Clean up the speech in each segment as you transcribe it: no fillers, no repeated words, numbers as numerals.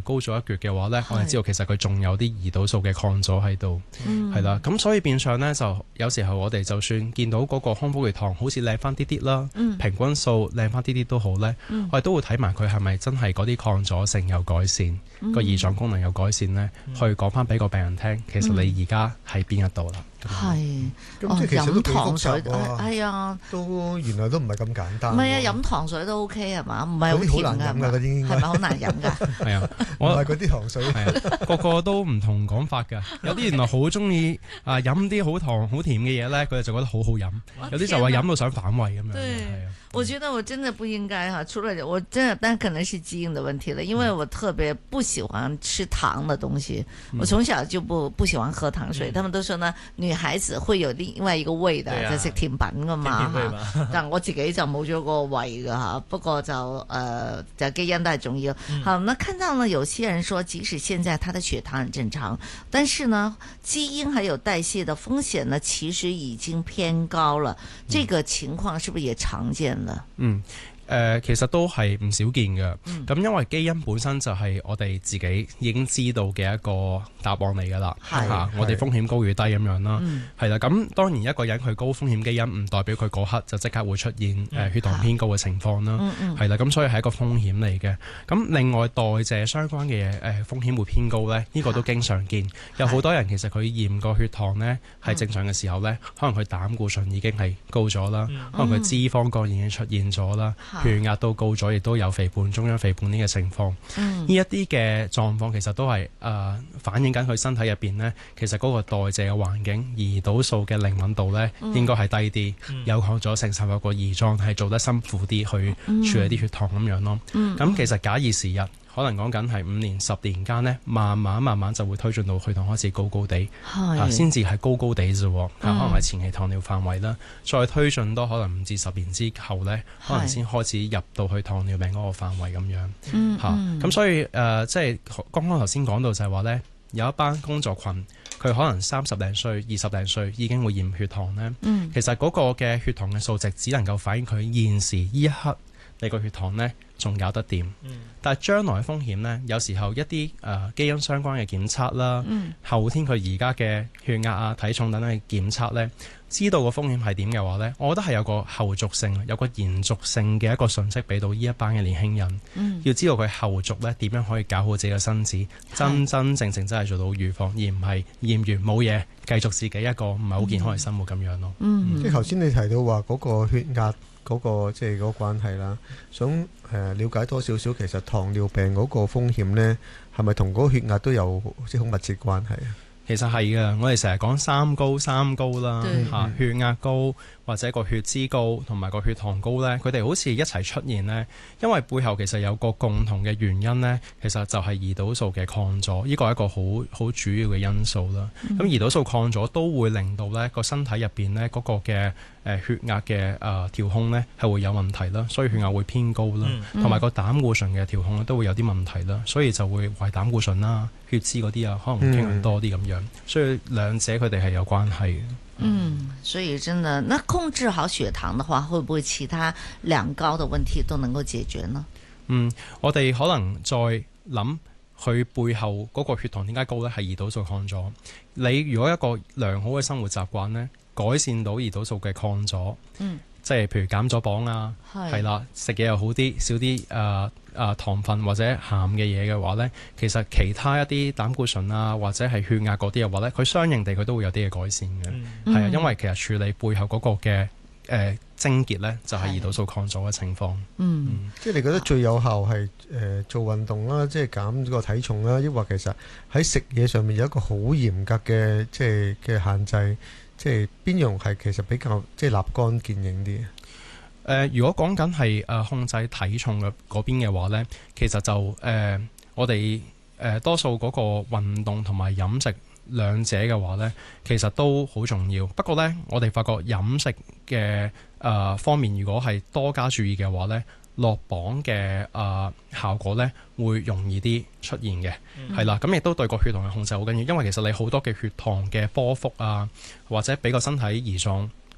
高咗一橛嘅話呢，我哋知道其實佢仲有啲胰島素嘅抗阻喺度，係啦。咁所以變相呢，就有時候我哋就算見到嗰個康復血糖好似靚翻啲啲啦，平均數靚翻啲啲都好呢，我哋都會睇埋佢係咪真係嗰啲抗阻性有改善，個胰臟功能有改善呢，去講翻俾個病人聽，其實你而家喺邊一度啦。 係， 咁即係其實都幾複雜喎。係啊， 都原來都唔係咁簡單。 唔係啊，飲糖水都 OK 係嘛？唔係好甜㗎， 嗰啲係咪好難飲㗎？ 係啊， 唔係嗰啲糖水， 個個都唔同講法㗎。有啲原來好中意飲啲好糖好甜嘅嘢咧，佢哋就覺得好好飲。有啲就話飲到想反胃咁樣。係啊。 我覺得我真的不應該哈，除了我真的，但可能是基因的問題了，因為我特別不喜歡吃糖的東西，我從小就不喜歡喝糖水。他們都說呢，女孩子會有另外一個胃的，就食甜品噶嘛，但我自己就冇咗個胃噶吓，不過就基因都係重要。好，那看到呢，有些人說，即使現在他的血糖很正常，但是呢，基因還有代謝的風險呢，其實已經偏高了。這個情況是不是也常見？ 其實都係唔少見嘅。咁因為基因本身就係我哋自己已經知道嘅一個答案嚟㗎啦。我哋風險高與低咁樣啦。係啦，咁當然一個人佢高風險基因唔代表佢嗰刻就即刻會出現血糖偏高嘅情況啦。係啦，咁所以係一個風險嚟嘅。咁另外代謝相關嘅嘢風險會偏高呢，呢個都經常見。有好多人其實佢驗個血糖呢係正常嘅時候呢，可能佢膽固醇已經係高咗啦，可能佢脂肪肝已經出現咗啦。血壓都高咗，亦都有肥胖、中央肥胖呢個情況。呢一啲嘅狀況其實都係反映緊佢身體入邊呢，其實嗰個代謝嘅環境、胰島素嘅靈敏度呢應該係低啲，有抗阻性，甚至個胰臟係做得辛苦啲去處理啲血糖咁樣咯。咁其實假以時日，可能講緊係5年、10年間呢，慢慢就會推進到血糖開始高啲，先至係高啲啫。可能係前期糖尿範圍啦，再推進多可能5至10年之後呢，可能先開始入到去糖尿病嗰個範圍咁樣。咁所以即係剛剛頭先講到就係話呢，有一班工作群，佢可能30零歲、20零歲已經會驗血糖呢。其實嗰個嘅血糖嘅數值只能夠反映佢現時呢一刻你個血糖呢仲搞得掂，但係將來嘅風險呢，有時候一啲基因相關嘅檢測啦，後天佢而家嘅血壓啊、體重等等嘅檢測呢，知道個風險係點嘅話呢，我覺得係有個後續性、有個延續性嘅一個訊息俾到呢一班嘅年輕人，要知道佢後續呢點樣可以搞好自己嘅身子，真正真係做到預防，而唔係驗完冇嘢，繼續自己一個唔係好健康嘅生活咁樣咯。 即係頭先你提到話嗰個血壓嗰個即係嗰個關係啦，想了解多少少，其實糖尿病嗰個風險呢，係咪同嗰個血壓都有即係好密切關係啊？ 其實係嘅，我哋成日講三高啦，血壓高或者個血脂高同埋個血糖高呢，佢哋好似一齊出現呢，因為背後其實有個共同嘅原因呢，其實就係胰島素嘅抗阻，呢個係一個好主要嘅因素啦。咁胰島素抗阻都會令到呢個身體入邊呢嗰個嘅血壓嘅調控呢係會有問題啦，所以血壓會偏高啦，同埋個膽固醇嘅調控都會有啲問題啦，所以就會為膽固醇啦、血脂嗰啲啊，可能會傾向多啲咁樣，所以兩者佢哋係有關係嘅。 所以真的，那控制好血糖的話，會不會其他兩高的問題都能夠解決呢？ 我哋可能再諗佢背後嗰個血糖點解高呢？係胰島素抗阻。你如果一個良好嘅生活習慣呢，改善到胰島素嘅抗阻，即係譬如減咗磅啊，係啦，食嘢又好啲，少啲糖分或者鹹嘅嘢嘅話呢，其實其他一啲膽固醇啊或者係血壓嗰啲嘅話呢，佢相應地佢都會有啲嘅改善嘅，係啊，因為其實處理背後嗰個嘅症結呢，就係胰島素抗阻嘅情況。 即係你覺得最有效係做運動啦，即係減個體重啦，抑或其實喺食嘢上面有一個好嚴格嘅即係嘅限制？即係邊樣係其實比較即係立竿見影啲？ 如果講緊係控制體重嘅嗰邊嘅話呢，其實就我哋多數嗰個運動同埋飲食兩者嘅話呢，其實都好重要。不過呢，我哋發覺飲食嘅方面，如果係多加注意嘅話呢，落磅嘅效果呢會容易啲出現嘅，係啦，咁亦都對個血糖嘅控制好緊要，因為其實你好多嘅血糖嘅波幅啊，或者俾個身體胰臟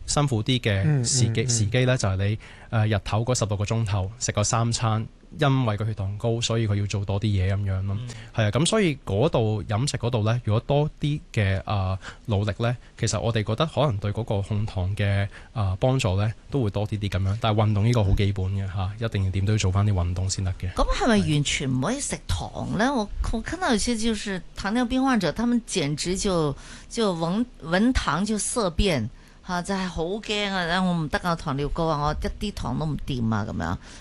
辛苦啲嘅時機咧，就係你日頭嗰16個鐘頭食個3餐。因為個血糖高，所以佢要做多啲嘢咁樣咯。係啊，咁所以嗰度飲食嗰度呢，如果多啲嘅努力呢，其實我哋覺得可能對嗰個控糖嘅幫助呢都會多啲啲咁樣。但係運動呢個好基本嘅嚇，一定要點都要做翻啲運動先得嘅。 咁係咪完全唔可以食糖呢？我看到有些就是糖尿病患者，他們簡直就聞糖就色變。嚇就係好驚啊！我唔得啊，糖尿高啊，我一啲糖都唔掂啊咁樣。